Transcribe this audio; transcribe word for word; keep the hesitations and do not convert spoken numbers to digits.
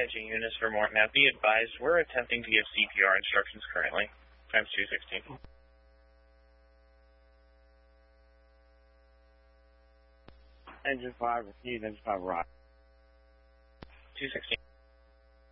Engine units for more. Now be advised, we're attempting to give C P R instructions currently. Times two sixteen. Engine five, received, engine five, rock. two sixteen.